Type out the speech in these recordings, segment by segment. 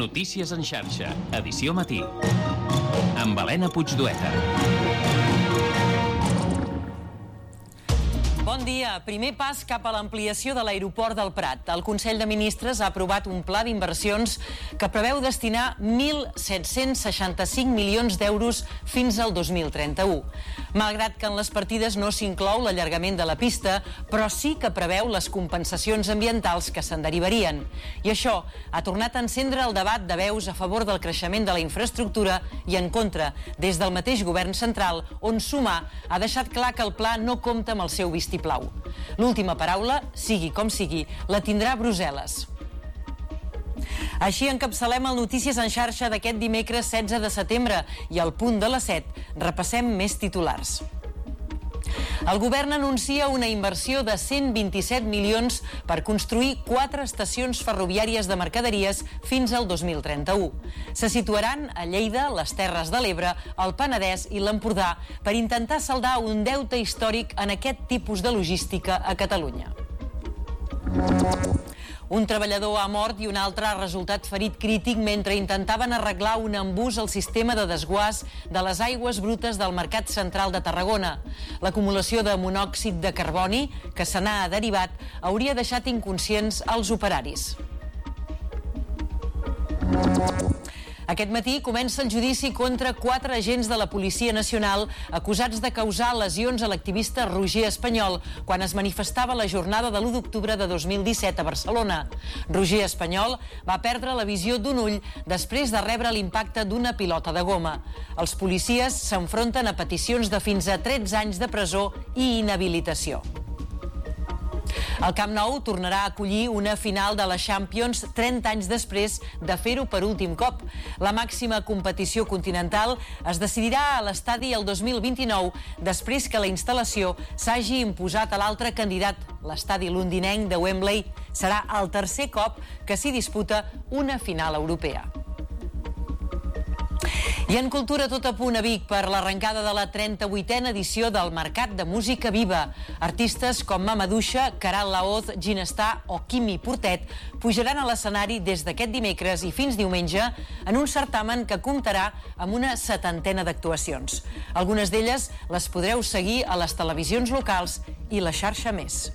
Notícies en xarxa, edició matí. Amb Helena Puigdueta. Bon dia. Primer pas cap a l'ampliació de l'aeroport del Prat. El Consell de Ministres ha aprovat un pla d'inversions que preveu destinar 1.765 milions d'euros fins al 2031. Malgrat que en les partides no s'inclou l'allargament de la pista, però sí que preveu les compensacions ambientals que se'n derivarien. I això ha tornat a encendre el debat de veus a favor del creixement de la infraestructura i en contra, des del mateix govern central, on Sumar ha deixat clar que el pla no compta amb el seu vistiplau. L'última paraula, sigui com sigui, la tindrà Brussel·les. Així encapçalem el Notícies en xarxa d'aquest dimecres 16 de setembre i al punt de les 7 repassem més titulars. El govern anuncia una inversió de 127 milions per construir 4 estacions ferroviàries de mercaderies fins al 2031. Se situaran a Lleida, les Terres de l'Ebre, el Penedès i l'Empordà per intentar saldar un deute històric en aquest tipus de logística a Catalunya. Un treballador ha mort i un altre ha resultat ferit crític mentre intentaven arreglar un embús al sistema de desguàs de les aigües brutes del Mercat Central de Tarragona. L'acumulació de monòxid de carboni, que se n'ha derivat, hauria deixat inconscients els operaris. Aquest matí comença el judici contra 4 agents de la Policia Nacional acusats de causar lesions a l'activista Roger Espanyol quan es manifestava la jornada de l'1 d'octubre de 2017 a Barcelona. Roger Espanyol va perdre la visió d'un ull després de rebre l'impacte d'una pilota de goma. Els policies s'enfronten a peticions de fins a 13 anys de presó i inhabilitació. El Camp Nou tornarà a acollir una final de la Champions 30 anys després de fer-ho per últim cop. La màxima competició continental es decidirà a l'estadi el 2029, després que la instal·lació s'hagi imposat a l'altre candidat, l'estadi londinenc de Wembley. Serà el tercer cop que s'hi disputa una final europea. I en cultura, tot a punt a Vic per l'arrencada de la 38a edició del Mercat de Música Viva. Artistes com Mamaduixa, Caral Laoz, Ginestar o Quimi Portet pujaran a l'escenari des d'aquest dimecres i fins diumenge en un certamen que comptarà amb una 70ena d'actuacions. Algunes d'elles les podreu seguir a les televisions locals i la xarxa Més.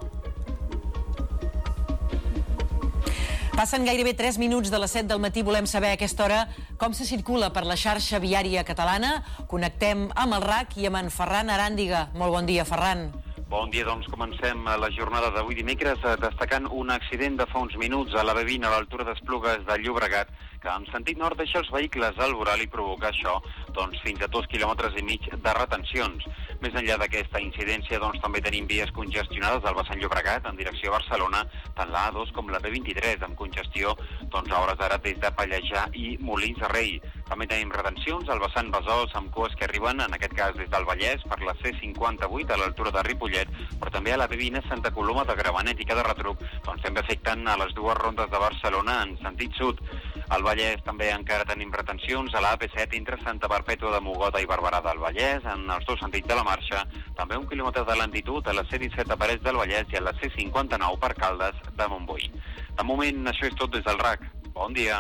Passen gairebé 3 minuts de les 7 del matí. Volem saber a aquesta hora com se circula per la xarxa viària catalana. Connectem amb el RAC i amb en Ferran Aràndiga. Molt bon dia, Ferran. Bon dia, doncs comencem la jornada d'avui dimecres destacant un accident de fa uns minuts a la B20 a l'altura d'Esplugues de Llobregat, que en sentit nord deixa els vehicles al voral i provoca això fins a 2,5 quilòmetres de retencions. Més enllà d'aquesta incidència, també tenim vies congestionades al vessant Llobregat en direcció a Barcelona, tant la A2 com la B23, amb congestió a hores d'ara des de Pallejà i Molins de Rei. També tenim retencions al vessant Besòs amb cues que arriben, en aquest cas des del Vallès, per la C58 a l'altura de Ripollet, però també a la B20 a Santa Coloma de Gramenet i Cada Retruc, també afecten a les dues rondes de Barcelona en sentit sud. Al Vallès també encara tenim retencions a la AP7 entre Santa Perpètua de Mogoda i Barberà del Vallès, en els dos sentits de la marxa, també 1 quilòmetre de lentitud a la C17 a Parets del Vallès i a la C59 per Caldes de Montbui. De moment, això és tot des del RAC. Bon dia.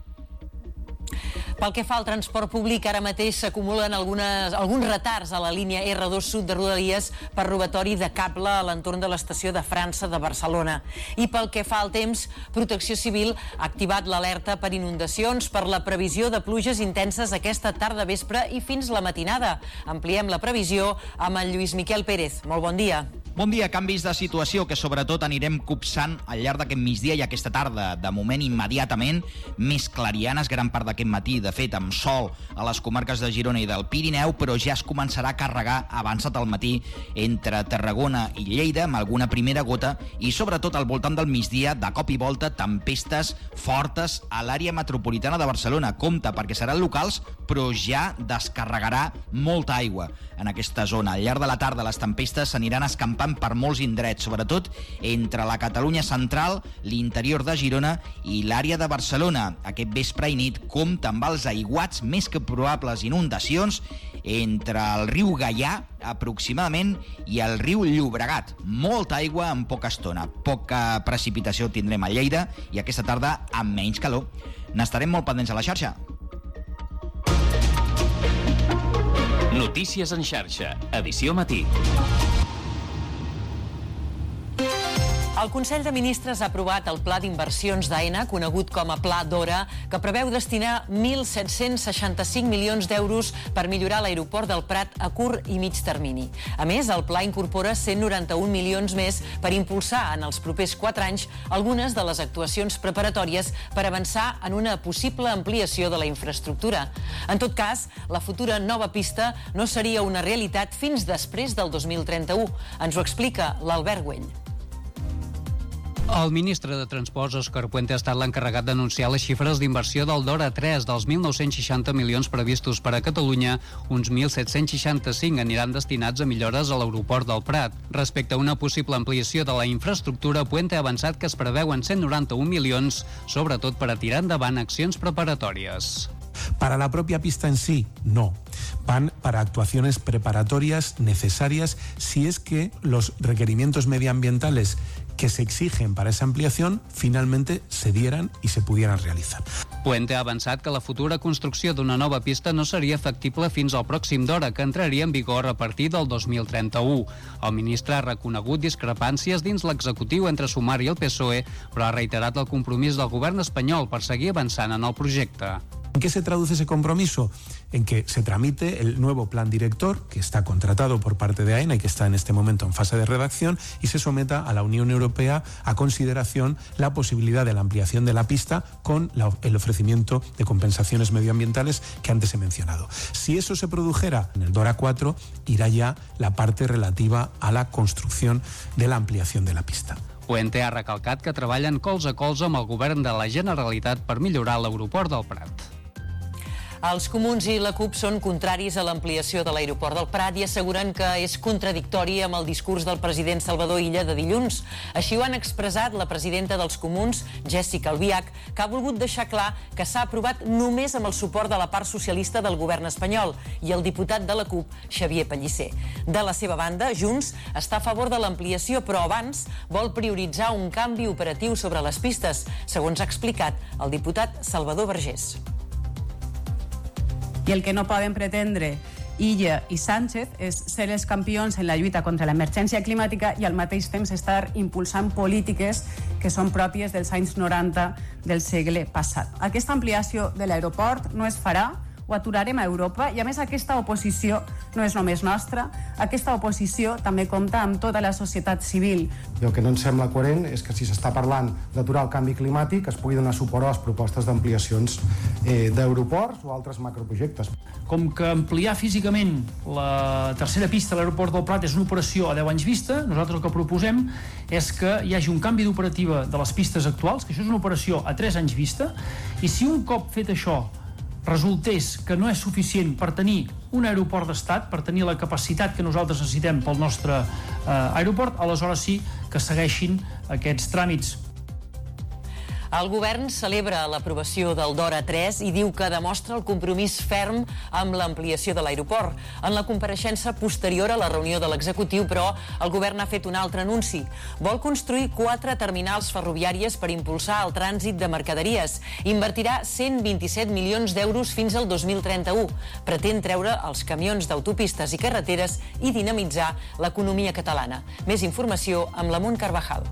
Pel que fa al transport públic, ara mateix s'acumulen alguns retards a la línia R2 sud de Rodalies per robatori de cable a l'entorn de l'estació de França de Barcelona. I pel que fa al temps, Protecció Civil ha activat l'alerta per inundacions per la previsió de pluges intenses aquesta tarda vespre i fins la matinada. Ampliem la previsió amb en Lluís Miquel Pérez. Molt bon dia. Bon dia. Canvis de situació que sobretot anirem copsant al llarg d'aquest migdia i aquesta tarda. De moment, immediatament, més clarianes gran part d'aquest matí, de fet, amb sol a les comarques de Girona i del Pirineu, però ja es començarà a carregar avançat al matí entre Tarragona i Lleida, amb alguna primera gota, i sobretot al voltant del migdia, de cop i volta, tempestes fortes a l'àrea metropolitana de Barcelona. Compte, perquè seran locals, però ja descarregarà molta aigua en aquesta zona. Al llarg de la tarda les tempestes s'aniran escampant desenvolupant per molts indrets, sobretot entre la Catalunya central, l'interior de Girona i l'àrea de Barcelona. Aquest vespre i nit compta amb els aiguats més que probables inundacions entre el riu Gaià, aproximadament, i el riu Llobregat. Molta aigua en poca estona. Poca precipitació tindrem a Lleida i aquesta tarda amb menys calor. N'estarem molt pendents a la xarxa. Notícies en xarxa, edició matí. El Consell de Ministres ha aprovat el Pla d'Inversions d'AENA, conegut com a Pla Dora, que preveu destinar 1.765 milions d'euros per millorar l'aeroport del Prat a curt i mig termini. A més, el pla incorpora 191 milions més per impulsar en els propers 4 anys algunes de les actuacions preparatòries per avançar en una possible ampliació de la infraestructura. En tot cas, la futura nova pista no seria una realitat fins després del 2031. Ens ho explica l'Albert Güell. El ministre de Transports, Òscar Puente, ha estat l'encarregat d'anunciar les xifres d'inversió del DORA 3. Dels 1.960 milions previstos per a Catalunya, uns 1.765 aniran destinats a millores a l'aeroport del Prat. Respecte a una possible ampliació de la infraestructura, Puente ha avançat que es preveuen 191 milions, sobretot per a tirar endavant accions preparatòries. Para la propia pista en sí, no. Van para actuaciones preparatorias necesarias si es que los requerimientos medioambientales que se exigen para esa ampliación finalmente se dieran y se pudieran realizar. Puente ha avançat que la futura construcció d'una nova pista no seria factible fins al pròxim DORA, que entraria en vigor a partir del 2031. El ministre ha reconegut discrepàncies dins l'executiu entre Sumar i el PSOE, però ha reiterat el compromís del govern espanyol per seguir avançant en el projecte. ¿En qué se traduce ese compromiso? En que se tramite el nuevo plan director, que está contratado por parte de AENA y que está en este momento en fase de redacción, y se someta a la Unión Europea a consideración la posibilidad de la ampliación de la pista con el ofrecimiento de compensaciones medioambientales que antes he mencionado. Si eso se produjera en el DORA 4, irá ya la parte relativa a la construcción de la ampliación de la pista. Puente ha recalcat que treballen colze a colze amb el govern de la Generalitat per millorar l'aeroport del Prat. Els comuns i la CUP són contraris a l'ampliació de l'aeroport del Prat i asseguren que és contradictori amb el discurs del president Salvador Illa de dilluns. Així ho han expressat la presidenta dels comuns, Jéssica Albiach, que ha volgut deixar clar que s'ha aprovat només amb el suport de la part socialista del govern espanyol i el diputat de la CUP, Xavier Pellicer. De la seva banda, Junts està a favor de l'ampliació, però abans vol prioritzar un canvi operatiu sobre les pistes, segons ha explicat el diputat Salvador Vergés. I el que no poden pretendre Illa i Sánchez és ser els campions en la lluita contra l'emergència climàtica i al mateix temps estar impulsant polítiques que són pròpies dels anys 90 del segle passat. Aquesta ampliació de l'aeroport no es farà, ho aturarem a Europa, i a més aquesta oposició no és només nostra, aquesta oposició també compta amb tota la societat civil. I el que no ens sembla coherent és que si s'està parlant d'aturar el canvi climàtic es pugui donar suport a les propostes d'ampliacions d'aeroports o altres macroprojectes. Com que ampliar físicament la tercera pista a l'aeroport del Prat és una operació a 10 anys vista, nosaltres el que proposem és que hi hagi un canvi d'operativa de les pistes actuals, que això és una operació a 3 anys vista, i si un cop fet això resultés que no és suficient per tenir un aeroport d'estat, per tenir la capacitat que nosaltres necessitem pel nostre aeroport, aleshores sí que segueixin aquests tràmits. El govern celebra l'aprovació del DORA 3 i diu que demostra el compromís ferm amb l'ampliació de l'aeroport. En la compareixença posterior a la reunió de l'executiu, però, el govern ha fet un altre anunci. Vol construir 4 terminals ferroviàries per impulsar el trànsit de mercaderies. Invertirà 127 milions d'euros fins al 2031. Pretén treure els camions d'autopistes i carreteres i dinamitzar l'economia catalana. Més informació amb la Mont Carvajal.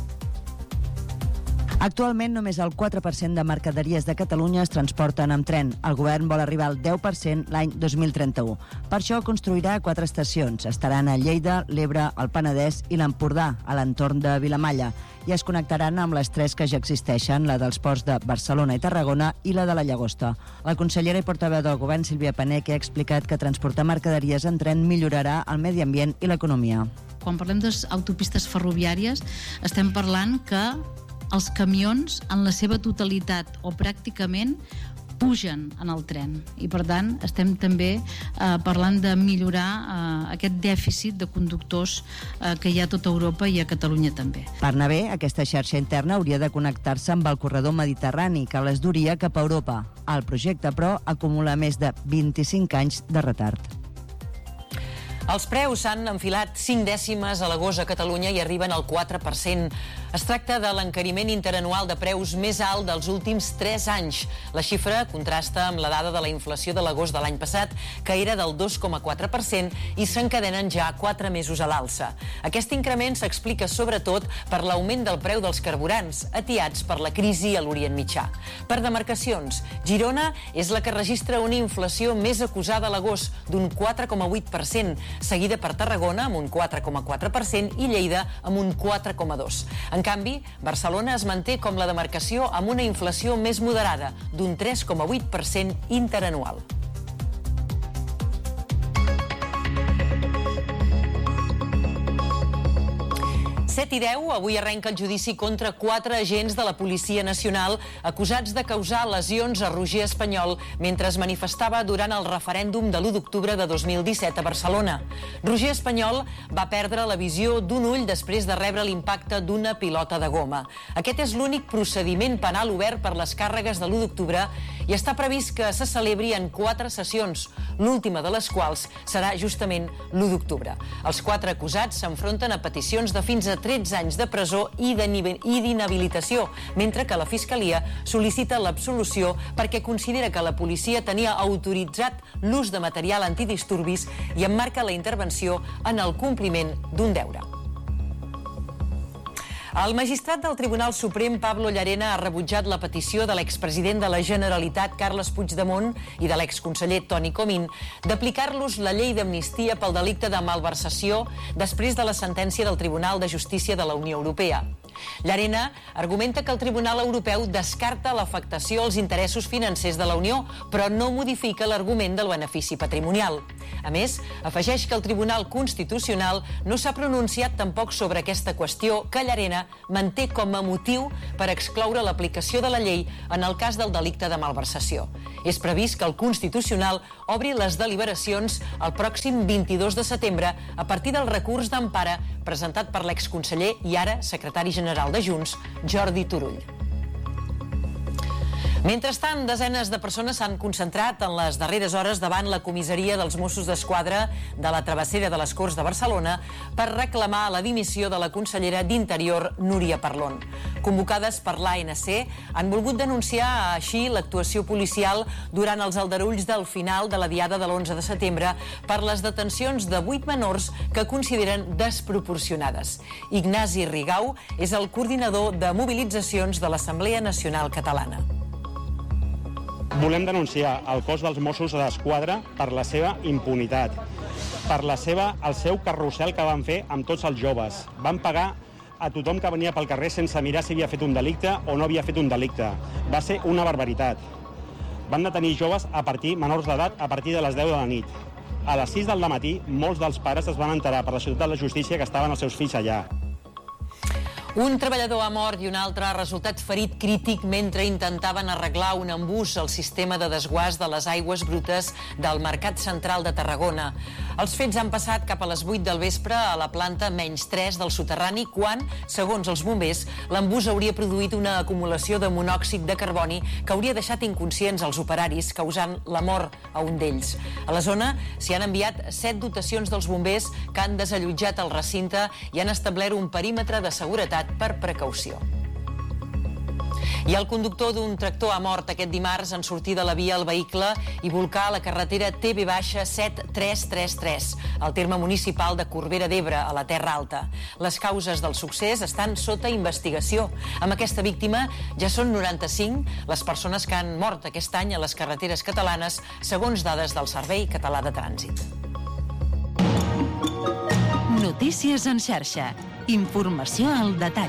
Actualment, només el 4% de mercaderies de Catalunya es transporten amb tren. El govern vol arribar al 10% l'any 2031. Per això construirà 4 estacions. Estaran a Lleida, l'Ebre, el Penedès i l'Empordà, a l'entorn de Vilamalla, i es connectaran amb les 3 que ja existeixen, la dels ports de Barcelona i Tarragona i la de la Llagosta. La consellera i portaveu del govern, Sílvia Paneque, ha explicat que transportar mercaderies en tren millorarà el medi ambient i l'economia. Quan parlem d'autopistes ferroviàries, estem parlant que els camions, en la seva totalitat o pràcticament, pugen en el tren i per tant estem també parlant de millorar aquest dèficit de conductors que hi ha a tota Europa i a Catalunya també. Per anar bé, aquesta xarxa interna hauria de connectar-se amb el corredor mediterrani que les duria cap a Europa. El projecte, però, acumula més de 25 anys de retard. Els preus s'han enfilat 5 dècimes a l'agost a Catalunya i arriben al 4%. Es tracta de l'encariment interanual de preus més alt dels últims 3 anys. La xifra contrasta amb la dada de la inflació de l'agost de l'any passat, que era del 2,4% i s'encadenen ja 4 mesos a l'alça. Aquest increment s'explica sobretot per l'augment del preu dels carburants, atiats per la crisi a l'Orient Mitjà. Per demarcacions, Girona és la que registra una inflació més acusada a l'agost, d'un 4,8%, seguida per Tarragona amb un 4,4% i Lleida amb un 4,2%. En canvi, Barcelona es manté com la demarcació amb una inflació més moderada, d'un 3,8% interanual. 7 i 10, avui arrenca el judici contra 4 agents de la Policia Nacional acusats de causar lesions a Roger Espanyol mentre es manifestava durant el referèndum de l'1 d'octubre de 2017 a Barcelona. Roger Espanyol va perdre la visió d'un ull després de rebre l'impacte d'una pilota de goma. Aquest és l'únic procediment penal obert per les càrregues de l'1 d'octubre i està previst que se celebri en 4 sessions, l'última de les quals serà justament l'1 d'octubre. Els 4 acusats s'enfronten a peticions de fins a 13 anys de presó i d'inhabilitació, mentre que la Fiscalia sol·licita l'absolució perquè considera que la policia tenia autoritzat l'ús de material antidisturbis i emmarca la intervenció en el compliment d'un deure. El magistrat del Tribunal Suprem, Pablo Llarena, ha rebutjat la petició de l'expresident de la Generalitat, Carles Puigdemont, i de l'exconseller Toni Comín d'aplicar-los la llei d'amnistia pel delicte de malversació després de la sentència del Tribunal de Justícia de la Unió Europea. Llarena argumenta que el Tribunal Europeu descarta l'afectació als interessos financers de la Unió, però no modifica l'argument del benefici patrimonial. A més, afegeix que el Tribunal Constitucional no s'ha pronunciat tampoc sobre aquesta qüestió que Llarena manté com a motiu per excloure l'aplicació de la llei en el cas del delicte de malversació. És previst que el Constitucional obri les deliberacions el pròxim 22 de setembre a partir del recurs d'empara presentat per l'exconseller i ara secretari general de Junts, Jordi Turull. Mentrestant, desenes de persones s'han concentrat en les darreres hores davant la comissaria dels Mossos d'Esquadra de la Travessera de les Corts de Barcelona per reclamar la dimissió de la consellera d'Interior, Núria Parlon. Convocades per l'ANC, han volgut denunciar així l'actuació policial durant els aldarulls del final de la diada de l'11 de setembre per les detencions de 8 menors que consideren desproporcionades. Ignasi Rigau és el coordinador de mobilitzacions de l'Assemblea Nacional Catalana. Volem denunciar el cos dels Mossos d'Esquadra per la seva impunitat, per el seu carrusel que van fer amb tots els joves. Van pagar a tothom que venia pel carrer sense mirar si havia fet un delicte o no havia fet un delicte. Va ser una barbaritat. Van detenir joves menors d'edat a partir de les 10 de la nit. A les 6 del matí, molts dels pares es van enterar per la ciutat de la justícia que estaven els seus fills allà. Un treballador ha mort i un altre ha resultat ferit crític mentre intentaven arreglar un embús al sistema de desguàs de les aigües brutes del Mercat Central de Tarragona. Els fets han passat cap a les 8 del vespre a la planta -3 del soterrani quan, segons els bombers, l'embús hauria produït una acumulació de monòxid de carboni que hauria deixat inconscients els operaris, causant la mort a un d'ells. A la zona s'hi han enviat 7 dotacions dels bombers que han desallotjat el recinte i han establert un perímetre de seguretat per precaució. I el conductor d'un tractor ha mort aquest dimarts en sortir de la via el vehicle i volcar a la carretera TB-7333, al terme municipal de Corbera d'Ebre, a la Terra Alta. Les causes del succés estan sota investigació. Amb aquesta víctima ja són 95 les persones que han mort aquest any a les carreteres catalanes, segons dades del Servei Català de Trànsit. Notícies en xarxa. Informació al detall.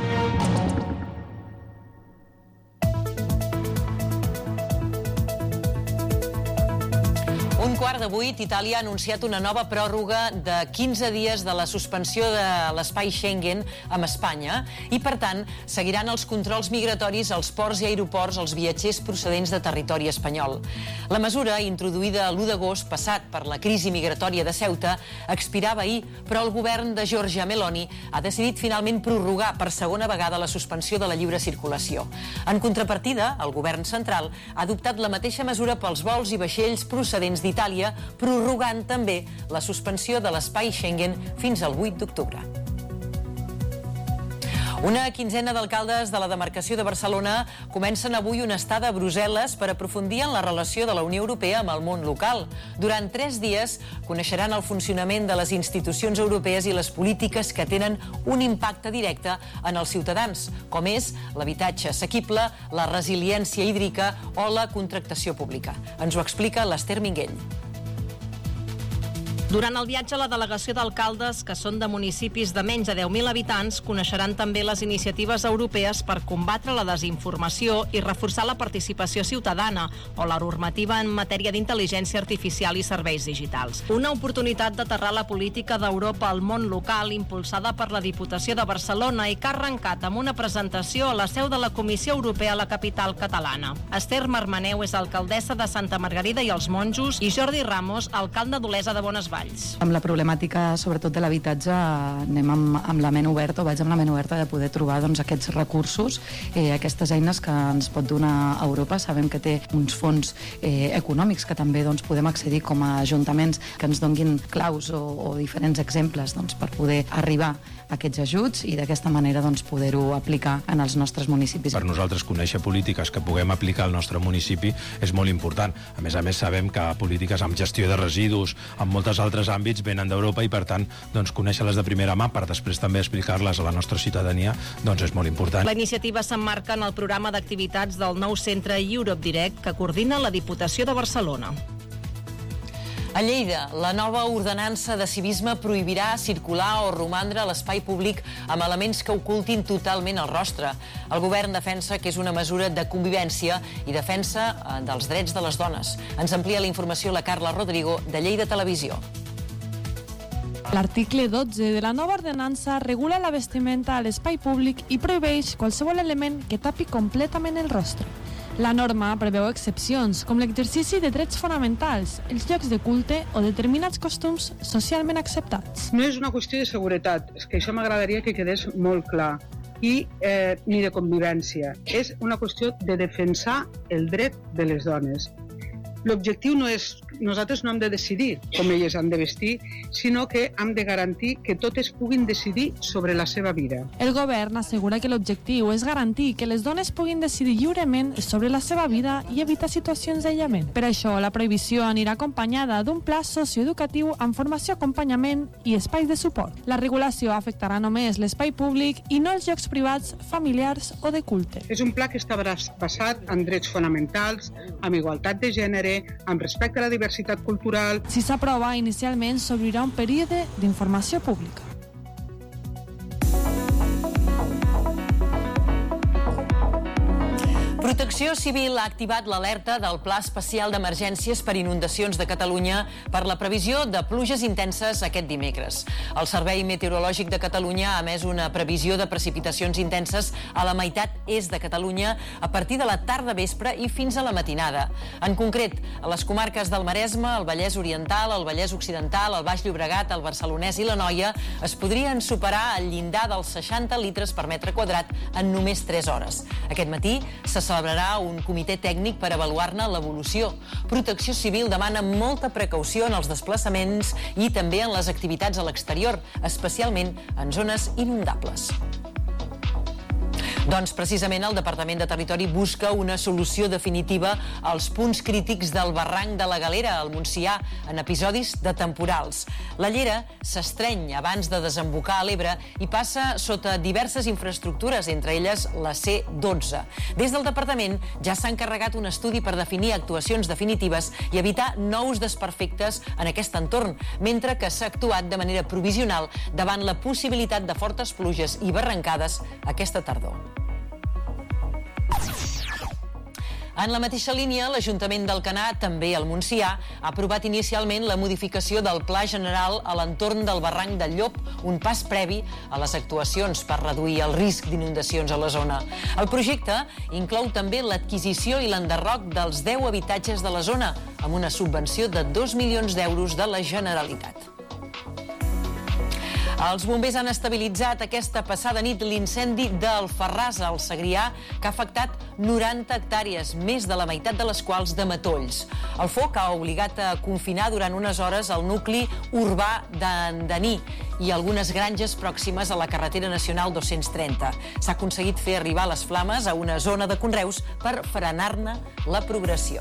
Un 7:15, Itàlia ha anunciat una nova pròrroga de 15 dies de la suspensió de l'espai Schengen amb Espanya i, per tant, seguiran els controls migratoris als ports i aeroports als viatgers procedents de territori espanyol. La mesura, introduïda l'1 d'agost passat per la crisi migratòria de Ceuta, expirava ahir, però el govern de Giorgia Meloni ha decidit finalment prorrogar per segona vegada la suspensió de la lliure circulació. En contrapartida, el govern central ha adoptat la mateixa mesura pels vols i vaixells procedents d'Itàlia, prorrogant també la suspensió de l'espai Schengen fins al 8 d'octubre. Una quinzena d'alcaldes de la demarcació de Barcelona comencen avui una estada a Brussel·les per aprofundir en la relació de la Unió Europea amb el món local. Durant 3 dies coneixeran el funcionament de les institucions europees i les polítiques que tenen un impacte directe en els ciutadans, com és l'habitatge assequible, la resiliència hídrica o la contractació pública. Ens ho explica l'Ester Minguell. Durant el viatge, la delegació d'alcaldes, que són de municipis de menys de 10.000 habitants, coneixeran també les iniciatives europees per combatre la desinformació i reforçar la participació ciutadana o la normativa en matèria d'intel·ligència artificial i serveis digitals. Una oportunitat d'aterrar la política d'Europa al món local impulsada per la Diputació de Barcelona i que ha arrencat amb una presentació a la seu de la Comissió Europea a la capital catalana. Esther Marmaneu és alcaldessa de Santa Margarida i els Monjos i Jordi Ramos, alcalde d'Olesa de Bonesvalls. Amb la problemàtica, sobretot de l'habitatge, anem amb la ment oberta, o vaig amb la ment oberta de poder trobar aquests recursos, aquestes eines que ens pot donar Europa. Sabem que té uns fons econòmics que també podem accedir com a ajuntaments que ens donguin claus o diferents exemples per poder arribar a aquests ajuts i d'aquesta manera poder-ho aplicar en els nostres municipis. Per nosaltres conèixer polítiques que puguem aplicar al nostre municipi és molt important. A més, sabem que polítiques amb gestió de residus, amb moltes altres àmbits, venen d'Europa i, per tant, conèixer-les de primera mà per després també explicar-les a la nostra ciutadania és molt important. La iniciativa s'emmarca en el programa d'activitats del nou centre Europe Direct que coordina la Diputació de Barcelona. A Lleida, la nova ordenança de civisme prohibirà circular o romandre a l'espai públic amb elements que ocultin totalment el rostre. El govern defensa que és una mesura de convivència i defensa dels drets de les dones. Ens amplia la informació la Carla Rodrigo, de Lleida Televisió. L'article 12 de la nova ordenança regula la vestimenta a l'espai públic i prohibeix qualsevol element que tapi completament el rostre. La norma preveu excepcions, com l'exercici de drets fonamentals, els llocs de culte o determinats costums socialment acceptats. No és una qüestió de seguretat, és que això m'agradaria que quedés molt clar, i ni de convivència. És una qüestió de defensar el dret de les dones. L'objectiu no és... Nosaltres no hem de decidir com elles han de vestir, sinó que hem de garantir que totes puguin decidir sobre la seva vida. El govern assegura que l'objectiu és garantir que les dones puguin decidir lliurement sobre la seva vida i evitar situacions d'aïllament. Per això, la prohibició anirà acompanyada d'un pla socioeducatiu amb formació, acompanyament i espais de suport. La regulació afectarà només l'espai públic i no els llocs privats, familiars o de culte. És un pla que està basat en drets fonamentals, amb igualtat de gènere, amb respecte a la diversitat cultural. Si s'aprova, inicialment s'obrirà un període d'informació pública. Protecció Civil ha activat l'alerta del Pla Especial d'Emergències per Inundacions de Catalunya per la previsió de pluges intenses aquest dimecres. El Servei Meteorològic de Catalunya ha emès una previsió de precipitacions intenses a la meitat est de Catalunya a partir de la tarda vespre i fins a la matinada. En concret, a les comarques del Maresme, el Vallès Oriental, el Vallès Occidental, el Baix Llobregat, el Barcelonès i l'Anoia es podrien superar el llindar dels 60 litres per metre quadrat en només 3 hores. Aquest matí se celebrarà un comitè tècnic per avaluar-ne l'evolució. Protecció Civil demana molta precaució en els desplaçaments i també en les activitats a l'exterior, especialment en zones inundables. Doncs precisament el Departament de Territori busca una solució definitiva als punts crítics del barranc de la Galera, al Montsià, en episodis de temporals. La llera s'estreny abans de desembocar a l'Ebre i passa sota diverses infraestructures, entre elles la C12. Des del Departament ja s'ha encarregat un estudi per definir actuacions definitives i evitar nous desperfectes en aquest entorn, mentre que s'ha actuat de manera provisional davant la possibilitat de fortes pluges i barrancades aquesta tardor. En la mateixa línia, l'Ajuntament d'Alcanar, també al Montsià, ha aprovat inicialment la modificació del Pla General a l'entorn del barranc del Llop, un pas previ a les actuacions per reduir el risc d'inundacions a la zona. El projecte inclou també l'adquisició i l'enderroc dels 10 habitatges de la zona, amb una subvenció de 2 milions d'euros de la Generalitat. Els bombers han estabilitzat aquesta passada nit l'incendi d'Alfarràs, al Segrià, que ha afectat 90 hectàrees, més de la meitat de les quals de matolls. El foc ha obligat a confinar durant unes hores el nucli urbà d'Andaní i algunes granges pròximes a la carretera nacional 230. S'ha aconseguit fer arribar les flames a una zona de conreus per frenar-ne la progressió.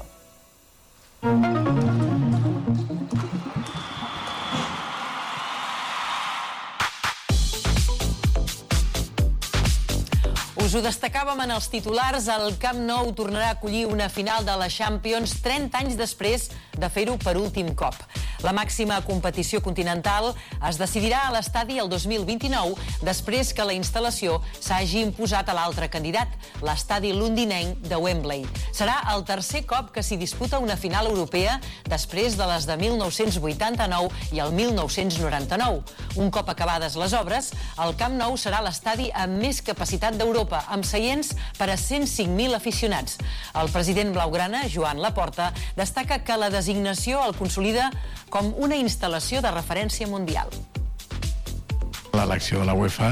Us ho destacàvem en els titulars, el Camp Nou tornarà a acollir una final de la Champions 30 anys després de fer-ho per últim cop. La màxima competició continental es decidirà a l'estadi el 2029, després que la instal·lació s'hagi imposat a l'altre candidat, l'estadi londinenc de Wembley. Serà el tercer cop que s'hi disputa una final europea després de les de 1989 i el 1999. Un cop acabades les obres, el Camp Nou serà l'estadi amb més capacitat d'Europa, amb seients per a 105.000 aficionats. El president blaugrana, Joan Laporta, destaca que la designació el consolida com una instal·lació de referència mundial. L'elecció de la UEFA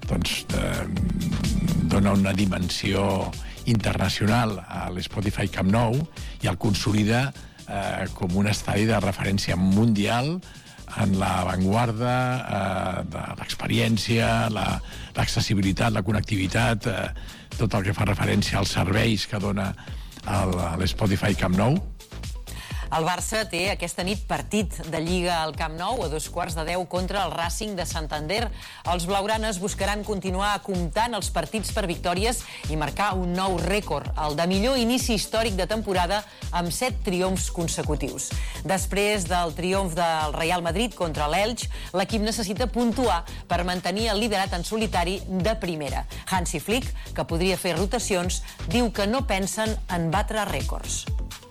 dona una dimensió internacional a l'Spotify Camp Nou i el consolida com un estadi de referència mundial en l'avantguarda de l'experiència, l'accessibilitat, la connectivitat, tot el que fa referència als serveis que dona l'Spotify Camp Nou. El Barça té aquesta nit partit de Lliga al Camp Nou a 2:15 contra el Racing de Santander. Els blaugranes buscaran continuar comptant els partits per victòries i marcar un nou rècord, el de millor inici històric de temporada amb 7 triomfs consecutius. Després del triomf del Real Madrid contra l'Elx, l'equip necessita puntuar per mantenir el liderat en solitari de primera. Hansi Flick, que podria fer rotacions, diu que no pensen en batre rècords.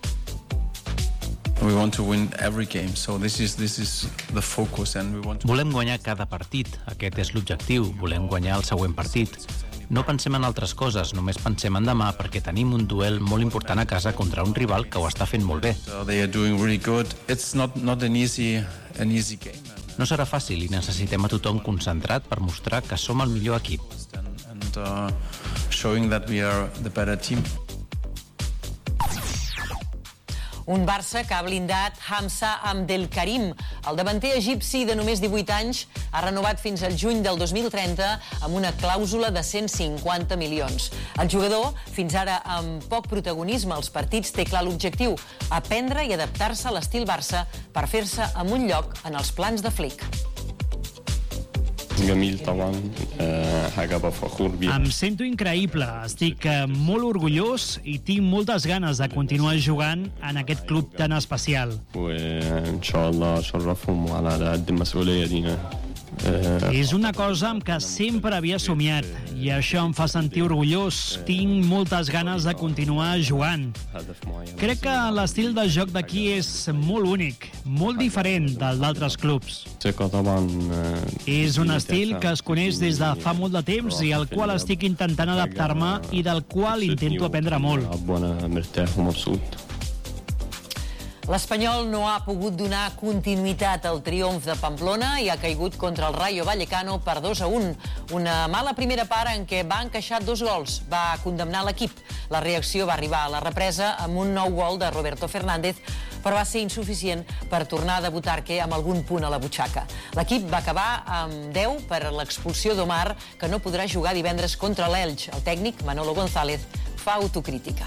We want to win every game, so this is the focus and we want to... Volem guanyar cada partit, aquest és l'objectiu, volem guanyar el següent partit. No pensem en altres coses, només pensem en demà perquè tenim un duel molt important a casa contra un rival que ho està fent molt bé. So they are doing really good. It's not an easy game. No serà fàcil i necessitem a tothom concentrat per mostrar que som el millor equip. And showing that we are the better team. Un Barça que ha blindat Hamza Abdelkarim. El davanter egipci de només 18 anys ha renovat fins al juny del 2030 amb una clàusula de 150 milions. El jugador, fins ara amb poc protagonisme als partits, té clar l'objectiu: aprendre i adaptar-se a l'estil Barça per fer-se amb un lloc en els plans de Flick. Em sento increïble, estic molt orgullós i tinc moltes ganes de continuar jugant en aquest club tan especial. És una cosa amb què sempre havia somiat i això em fa sentir orgullós. Tinc moltes ganes de continuar jugant. Crec que l'estil de joc d'aquí és molt únic, molt diferent del d'altres clubs. És un estil que es coneix des de fa molt de temps i al qual estic intentant adaptar-me i del qual intento aprendre molt. L'Espanyol no ha pogut donar continuïtat al triomf de Pamplona i ha caigut contra el Rayo Vallecano per 2-1. Una mala primera part en què va encaixar 2 gols. Va condemnar l'equip. La reacció va arribar a la represa amb un nou gol de Roberto Fernández, però va ser insuficient per tornar a debutar amb algun punt a la butxaca. L'equip va acabar amb 10 per l'expulsió d'Omar, que no podrà jugar divendres contra l'Elx. El tècnic, Manolo González, fa autocrítica.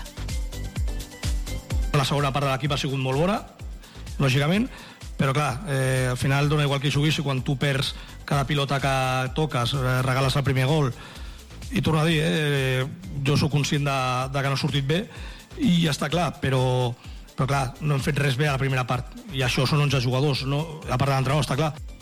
La segona part de l'equip ha sigut molt bona, lògicament, però clar, al final dona igual que juguis i quan tu perds cada pilota que toques, regales el primer gol. I torno a dir, jo sóc conscient de que no ha sortit bé i ja està clar, però clar, no hem fet res bé a la primera part i això són 11 jugadors, no? A part de l'entrenador, està clar.